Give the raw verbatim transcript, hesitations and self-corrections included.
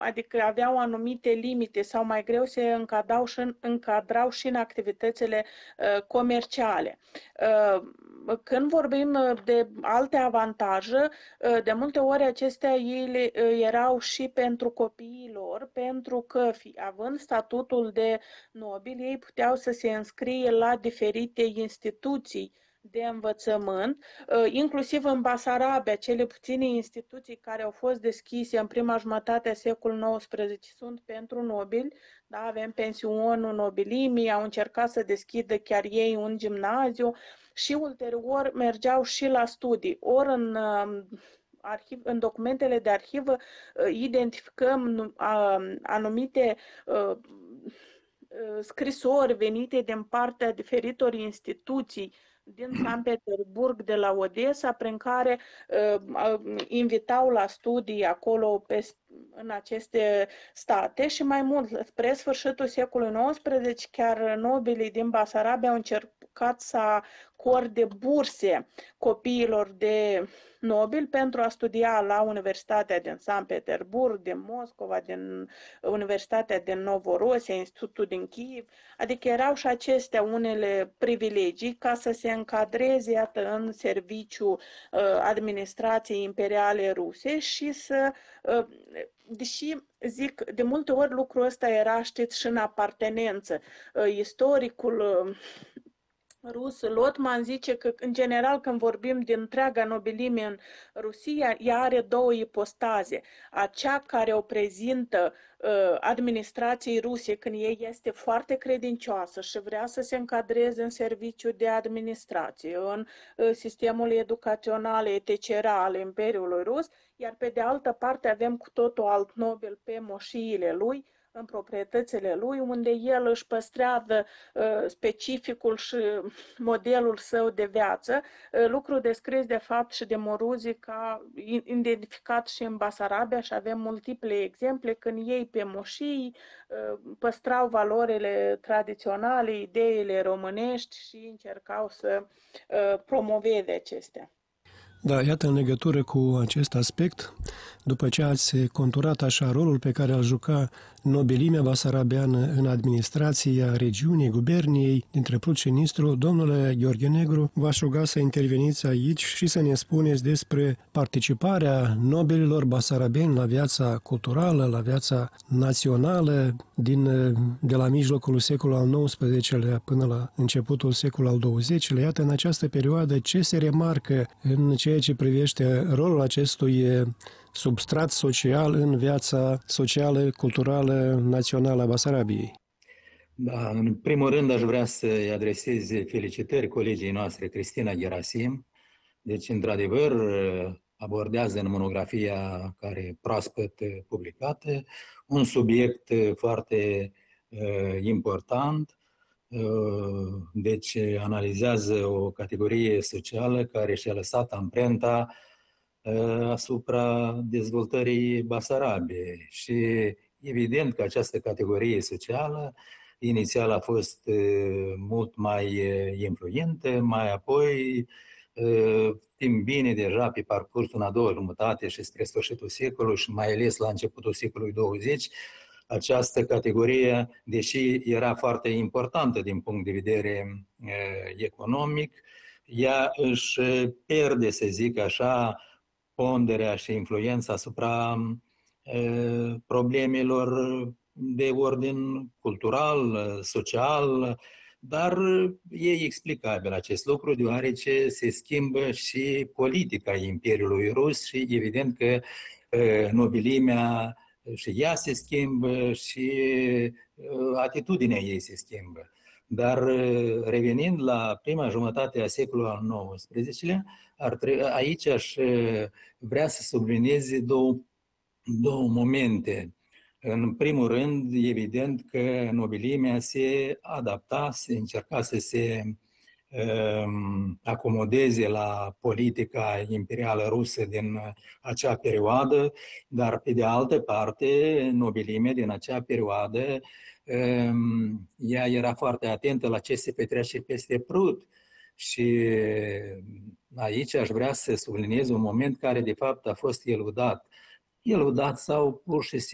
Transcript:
adică aveau anumite limite sau mai greu se încadrau și în, încadrau și în activitățile uh, comerciale. Uh, când vorbim de alte avantaje, uh, de multe ori acestea ele uh, erau și pentru copiii lor, pentru că, fi, având statutul de nobili, ei puteau să se înscrie la diferite instituții de învățământ, inclusiv în Basarabia, cele puține instituții care au fost deschise în prima jumătate a secolului nouăsprezece sunt pentru nobili. Da, avem pensionul nobilimii, au încercat să deschidă chiar ei un gimnaziu și ulterior mergeau și la studii. Ori în, arhiv, în documentele de arhivă identificăm anumite scrisori venite din partea diferitor instituții din Sankt Petersburg, de la Odessa, prin care uh, invitau la studii acolo pe, în aceste state și mai mult, spre sfârșitul secolului nouăsprezece, chiar nobilii din Basarabia au încercat să acorde burse copiilor de nobili pentru a studia la Universitatea din Sankt Petersburg, din Moscova, din Universitatea din Novorossia, Institutul din Kiev, adică erau și acestea unele privilegii ca să se încadreze, iată, în serviciu uh, administrației imperiale ruse și să, uh, deși zic, de multe ori lucrul ăsta era, știți, și în apartenență. Uh, istoricul uh, rus Lotman zice că, în general, când vorbim de întreaga nobilime în Rusia, ea are două ipostaze. Acea care o prezintă uh, administrației ruse când ei este foarte credincioasă și vrea să se încadreze în serviciu de administrație, în uh, sistemul educațional, et cetera al Imperiului Rus, iar pe de altă parte avem cu totul alt nobil pe moșiile lui, în proprietățile lui, unde el își păstrează uh, specificul și modelul său de viață, uh, lucru descris de fapt și de Moruzi ca identificat și în Basarabia și avem multiple exemple când ei pe moșii uh, păstrau valorile tradiționale, ideile românești și încercau să uh, promoveze acestea. Da, iată, în legătură cu acest aspect, după ce ați conturat așa rolul pe care îl juca nobilimea basarabeană în administrația regiunii, guberniei dintre Prut și Nistru, domnule Gheorghe Negru, v-aș ruga să interveniți aici și să ne spuneți despre participarea nobililor basarabeni la viața culturală, la viața națională din, de la mijlocul secolului al nouăsprezecelea până la începutul secolului al douăzecilea. Iată, în această perioadă, ce se remarcă în ceea ce privește rolul acestui substrat social în viața socială, culturală, națională a Basarabiei? Da, în primul rând aș vrea să-i adresez felicitări colegii noastre, Cristina Gerasim. Deci, într-adevăr, abordează în monografia care e proaspăt publicată un subiect foarte uh, important. Uh, deci, analizează o categorie socială care și-a lăsat amprenta asupra dezvoltării Basarabiei și evident că această categorie socială inițial a fost mult mai influentă, mai apoi, timp bine deja pe parcursul în a doua jumătate și spre sfârșitul secolului și mai ales la începutul secolului douăzeci, această categorie, deși era foarte importantă din punct de vedere economic, ea își pierde, să zic așa, ponderea și influența asupra uh, problemelor de ordin cultural, social, dar e explicabil acest lucru, deoarece se schimbă și politica Imperiului Rus și evident că uh, nobilimea și ea se schimbă și uh, atitudinea ei se schimbă. Dar revenind la prima jumătate a secolului al nouăsprezecelea, ar trebui, aici aș vrea să subliniez două, două momente. În primul rând, evident că nobilimea se adapta, se încerca să se um, acomodeze la politica imperială rusă din acea perioadă, dar pe de altă parte, nobilimea din acea perioadă ea era foarte atentă la ce se petrece peste Prut și aici aș vrea să subliniez un moment care de fapt a fost eludat. Eludat sau pur și simplu